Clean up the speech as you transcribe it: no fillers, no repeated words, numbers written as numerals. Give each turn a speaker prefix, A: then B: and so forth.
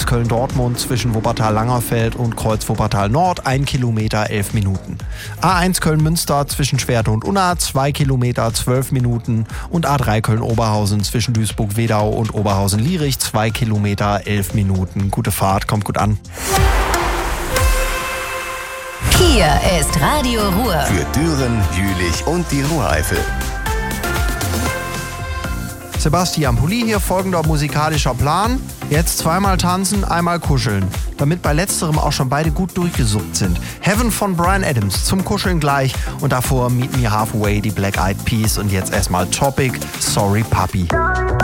A: A1 Köln-Dortmund zwischen Wuppertal-Langerfeld und Kreuz-Wuppertal-Nord 1 Kilometer 11 Minuten. A1 Köln-Münster zwischen Schwerte und Unna 2 Kilometer 12 Minuten und A3 Köln-Oberhausen zwischen Duisburg-Wedau und Oberhausen-Lierich 2 Kilometer 11 Minuten. Gute Fahrt, kommt gut an.
B: Hier ist Radio Ruhr.
C: Für Düren, Jülich und die Ruhreifel.
A: Sebastian Pulli hier, folgender musikalischer Plan. Jetzt zweimal tanzen, einmal kuscheln. Damit bei letzterem auch schon beide gut durchgesuppt sind. Heaven von Bryan Adams zum Kuscheln gleich und davor Meet Me Halfway, die Black Eyed Peas und jetzt erstmal Topic, Sorry Puppy.